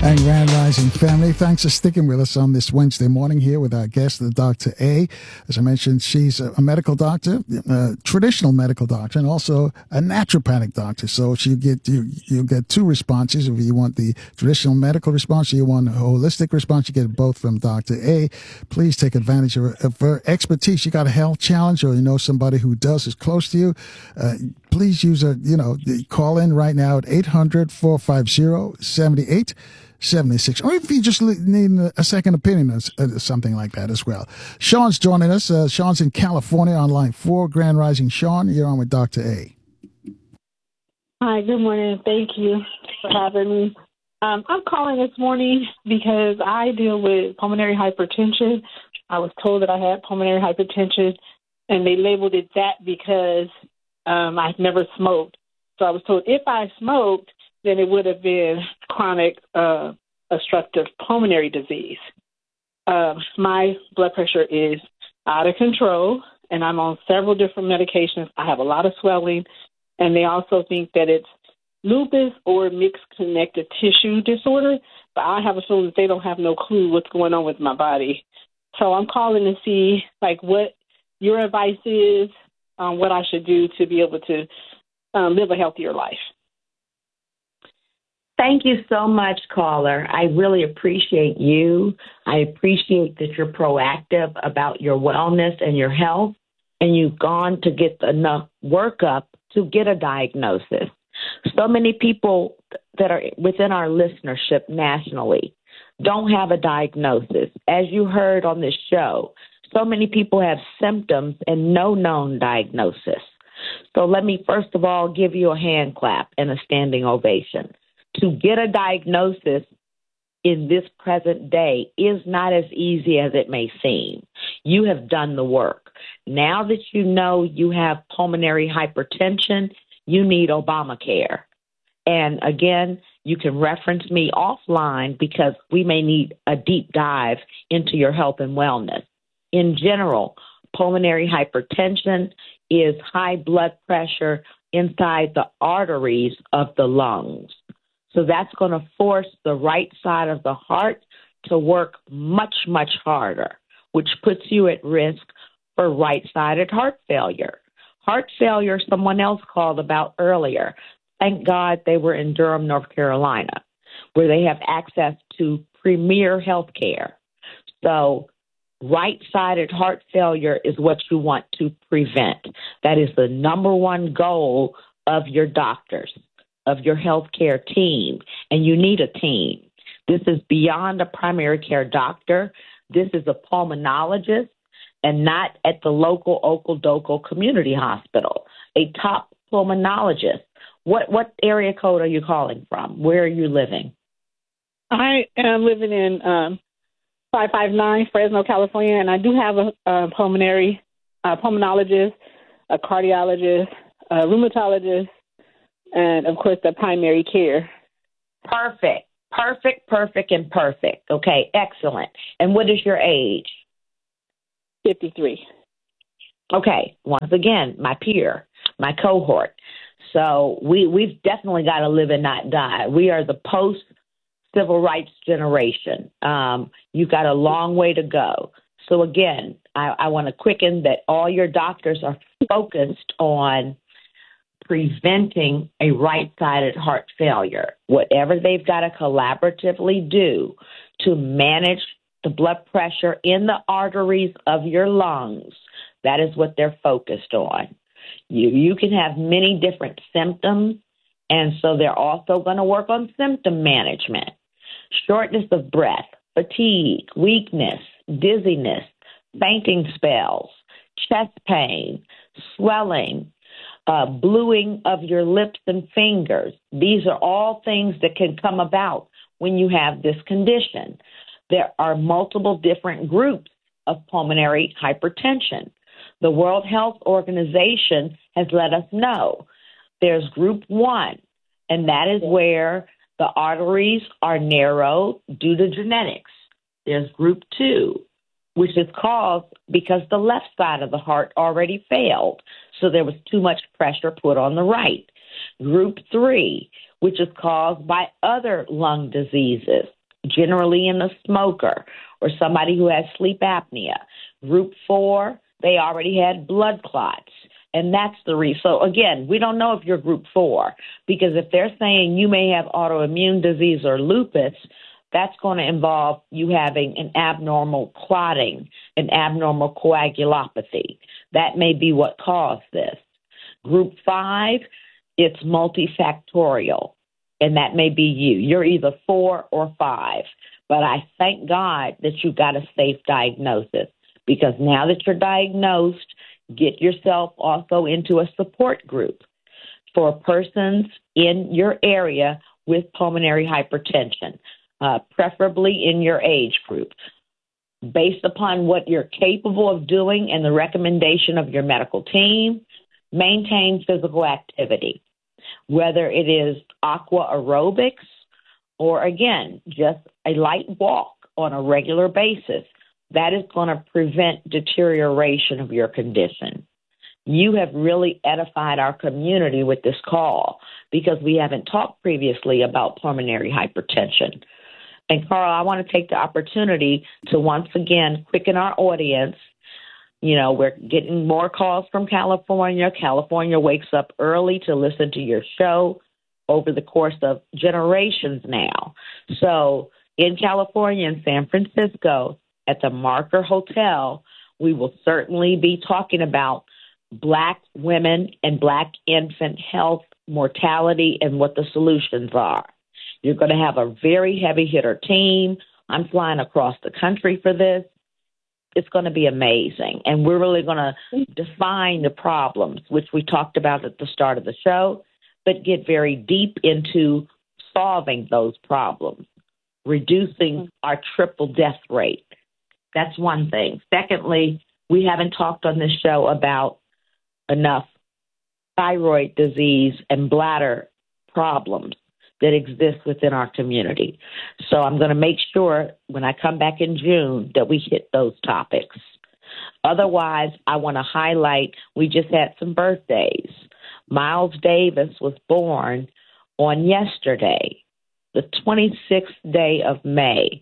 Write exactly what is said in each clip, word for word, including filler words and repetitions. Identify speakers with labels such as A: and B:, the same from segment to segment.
A: And Grand Rising family, thanks for sticking with us on this Wednesday morning here with our guest, the Doctor A. As I mentioned, she's a medical doctor, a traditional medical doctor, and also a naturopathic doctor. So she get you you get two responses. If you want the traditional medical response, or you want a holistic response, you get both from Doctor A. Please take advantage of her, of her expertise. You got a health challenge, or you know somebody who does is close to you. Uh, please use a you know call in right now at eight hundred, four five zero, seven eight seventy-six, or if you just need a second opinion or something like that as well. Sean's joining us. Uh, Sean's in California on line four. Grand Rising Sean, you're on with Doctor A.
B: Hi, good morning. Thank you for having me. Um, I'm calling this morning because I deal with pulmonary hypertension. I was told that I had pulmonary hypertension, and they labeled it that because um, I've never smoked. So I was told if I smoked, then it would have been chronic uh, obstructive pulmonary disease. Um, my blood pressure is out of control, and I'm on several different medications. I have a lot of swelling, and they also think that it's lupus or mixed connective tissue disorder, but I have a feeling that they don't have no clue what's going on with my body. So I'm calling to see, like, what your advice is on what I should do to be able to um, live a healthier life.
C: Thank you so much, caller. I really appreciate you. I appreciate that you're proactive about your wellness and your health, and you've gone to get enough workup to get a diagnosis. So many people that are within our listenership nationally don't have a diagnosis. As you heard on this show, so many people have symptoms and no known diagnosis. So let me first of all give you a hand clap and a standing ovation. To get a diagnosis in this present day is not as easy as it may seem. You have done the work. Now that you know you have pulmonary hypertension, you need Obamacare. And again, you can reference me offline because we may need a deep dive into your health and wellness. In general, pulmonary hypertension is high blood pressure inside the arteries of the lungs. So that's going to force the right side of the heart to work much, much harder, which puts you at risk for right-sided heart failure. Heart failure, someone else called about earlier. Thank God they were in Durham, North Carolina, where they have access to premier health care. So right-sided heart failure is what you want to prevent. That is the number one goal of your doctors, of your healthcare team, and you need a team. This is beyond a primary care doctor. This is a pulmonologist, and not at the local Okodoco Community Hospital, a top pulmonologist. What what area code are you calling from? Where are you living?
B: I am living in um, five five nine Fresno, California, and I do have a, a pulmonary uh, pulmonologist, a cardiologist, a rheumatologist, and, of course, the primary care.
C: Perfect, perfect, perfect, and perfect. Okay, excellent. And what is your age?
B: fifty-three.
C: Okay, once again, my peer, my cohort. So we, we've definitely got to live and not die. We are the post-civil rights generation. Um, you've got a long way to go. So, again, I, I want to quicken that all your doctors are focused on preventing a right-sided heart failure. Whatever they've got to collaboratively do to manage the blood pressure in the arteries of your lungs, that is what they're focused on. You, you can have many different symptoms, and so they're also going to work on symptom management. Shortness of breath, fatigue, weakness, dizziness, fainting spells, chest pain, swelling, Uh, bluing of your lips and fingers. These are all things that can come about when you have this condition. There are multiple different groups of pulmonary hypertension. The World Health Organization has let us know there's group one, and that is where the arteries are narrowed due to genetics. There's group two, which is caused because the left side of the heart already failed. So there was too much pressure put on the right. Group three, which is caused by other lung diseases, generally in a smoker or somebody who has sleep apnea. Group four, they already had blood clots. And that's the reason. So, again, we don't know if you're group four, because if they're saying you may have autoimmune disease or lupus, that's going to involve you having an abnormal clotting, an abnormal coagulopathy. That may be what caused this. Group five, it's multifactorial, and that may be you. You're either four or five. But I thank God that you got a safe diagnosis, because now that you're diagnosed, get yourself also into a support group for persons in your area with pulmonary hypertension, uh, preferably in your age group. Based upon what you're capable of doing and the recommendation of your medical team, maintain physical activity, whether it is aqua aerobics or, again, just a light walk on a regular basis. That is going to prevent deterioration of your condition. You have really edified our community with this call, because we haven't talked previously about pulmonary hypertension. And, Carl, I want to take the opportunity to once again quicken our audience. You know, we're getting more calls from California. California wakes up early to listen to your show over the course of generations now. So in California and San Francisco, at the Marker Hotel, we will certainly be talking about Black women and Black infant health mortality and what the solutions are. You're going to have a very heavy hitter team. I'm flying across the country for this. It's going to be amazing. And we're really going to define the problems, which we talked about at the start of the show, but get very deep into solving those problems, reducing our triple death rate. That's one thing. Secondly, we haven't talked on this show about enough thyroid disease and bladder problems that exist within our community. So I'm going to make sure when I come back in June that we hit those topics. Otherwise, I want to highlight, we just had some birthdays. Miles Davis was born on yesterday, the twenty-sixth day of May.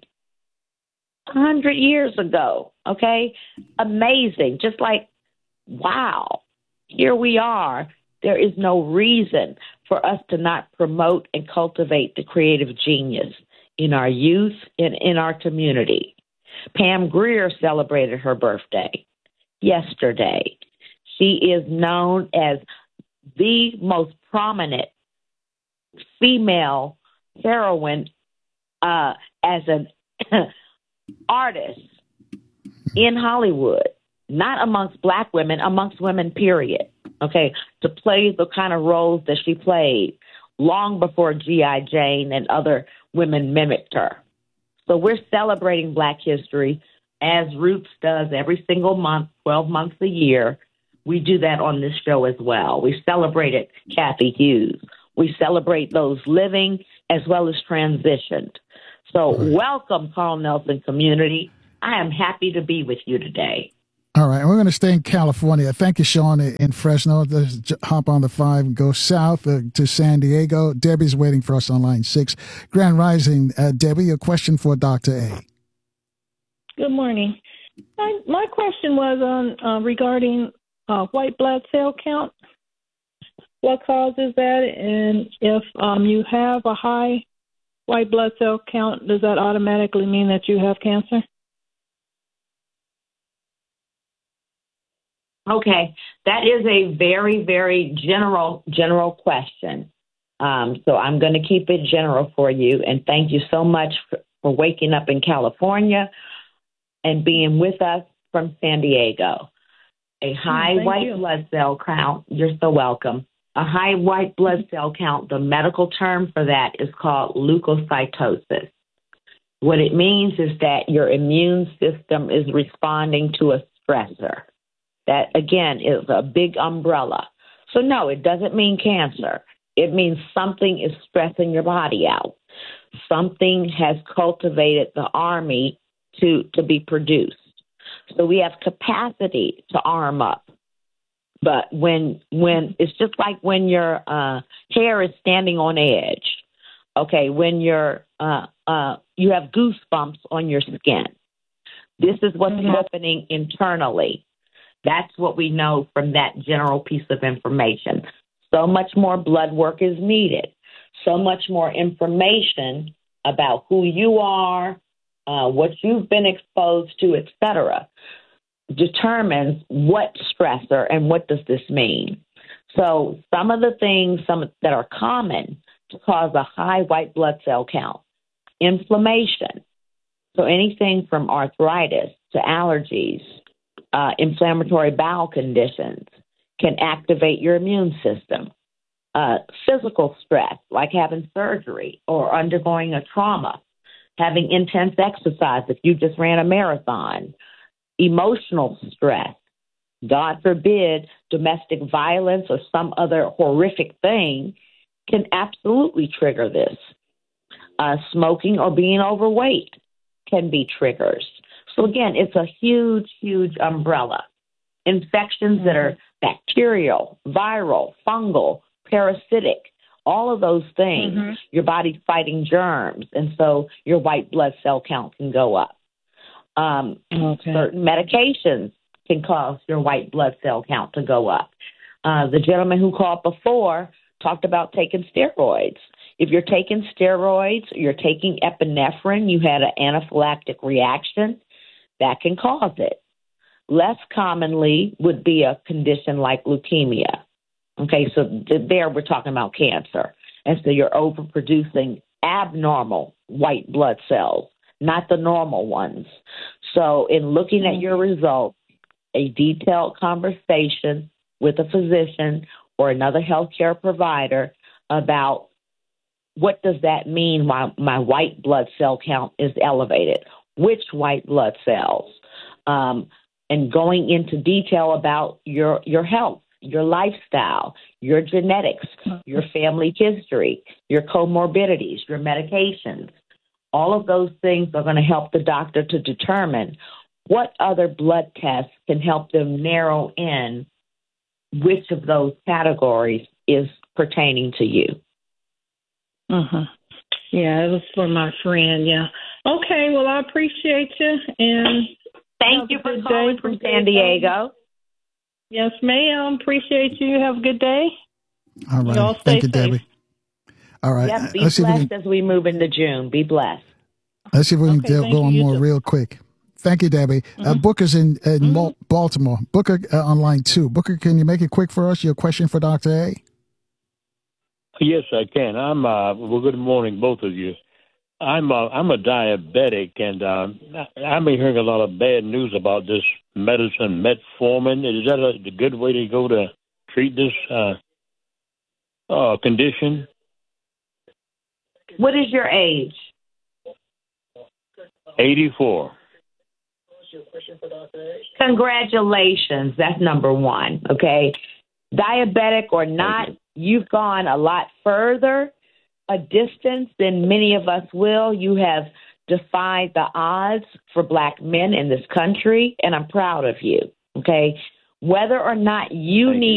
C: one hundred years ago, okay? Amazing. Just like, wow, here we are. There is no reason for us to not promote and cultivate the creative genius in our youth and in our community. Pam Grier celebrated her birthday yesterday. She is known as the most prominent female heroine uh, as an artist in Hollywood, not amongst Black women, amongst women, period. Okay, to play the kind of roles that she played long before G I. Jane and other women mimicked her. So we're celebrating Black history as Roots does every single month, twelve months a year. We do that on this show as well. We celebrated Kathy Hughes. We celebrate those living as well as transitioned. So right. Welcome, Carl Nelson community. I am happy to be with you today.
A: All right, we're going to stay in California. Thank you, Sean, in Fresno. Let's j- hop on the five and go south uh, to San Diego. Debbie's waiting for us on line six. Grand Rising, uh, Debbie, a question for Doctor A.
D: Good morning. My, my question was on uh, regarding uh, white blood cell count. What causes that? And if um, you have a high white blood cell count, does that automatically mean that you have cancer?
C: Okay, that is a very, very general, general question. Um, so I'm going to keep it general for you. And thank you so much for, for waking up in California and being with us from San Diego. A high
D: oh,
C: white
D: you.
C: blood cell count, you're so welcome. A high white blood cell count, the medical term for that is called leukocytosis. What it means is that your immune system is responding to a stressor. That, again, is a big umbrella. So, no, it doesn't mean cancer. It means something is stressing your body out. Something has cultivated the army to, to be produced. So we have capacity to arm up. But when when it's just like when your uh, hair is standing on edge. Okay, when you're uh, uh, you have goosebumps on your skin. This is what's mm-hmm. happening internally. That's what we know from that general piece of information. So much more blood work is needed. So much more information about who you are, uh, what you've been exposed to, et cetera, determines what stressor and what does this mean. So some of the things some that are common to cause a high white blood cell count, inflammation. So anything from arthritis to allergies, uh, inflammatory bowel conditions can activate your immune system. Uh, physical stress, like having surgery or undergoing a trauma, having intense exercise if you just ran a marathon, emotional stress, God forbid, domestic violence or some other horrific thing can absolutely trigger this. Uh, smoking or being overweight can be triggers. So again, it's a huge, huge umbrella. Infections that are bacterial, viral, fungal, parasitic, all of those things, mm-hmm. your body's fighting germs, and so your white blood cell count can go up. Um, okay. Certain medications can cause your white blood cell count to go up. Uh, the gentleman who called before talked about taking steroids. If you're taking steroids, you're taking epinephrine, you had an anaphylactic reaction, that can cause it. Less commonly would be a condition like leukemia. Okay, so th- there we're talking about cancer. And so you're overproducing abnormal white blood cells, not the normal ones. So in looking at your results, a detailed conversation with a physician or another healthcare provider about what does that mean why my white blood cell count is elevated, which white blood cells, um, and going into detail about your, your health, your lifestyle, your genetics, your family history, your comorbidities, your medications. All of those things are going to help the doctor to determine what other blood tests can help them narrow in which of those categories is pertaining to you.
D: Uh-huh. Yeah, it was for my friend, yeah. Okay, well, I appreciate you. And
C: thank you for calling from San Diego.
D: Yes, ma'am. Appreciate you. Have a good day.
A: All right. Y'all Thank you, safe. Debbie. All right.
C: Yep, be
A: Let's
C: blessed
A: we can,
C: as we move into June. Be blessed.
A: Let's see if we can
D: okay,
A: go on
D: you,
A: more
D: too.
A: real quick. Thank you, Debbie. Mm-hmm. Uh, Booker's in, in mm-hmm. Baltimore. Booker uh, on line two. Booker, can you make it quick for us? Your question for Doctor A?
E: Yes, I can. I'm. Uh, well, good morning, both of you. I'm. Uh, I'm a diabetic, and uh, I've been hearing a lot of bad news about this medicine, metformin. Is that a, a good way to go to treat this uh, uh, condition?
C: What is your age?
E: eighty-four.
C: Congratulations. That's number one. Okay. Diabetic or not, you've gone a lot further, a distance than many of us will. You have defied the odds for Black men in this country, and I'm proud of you. Okay. Whether or not you
E: Thank
C: need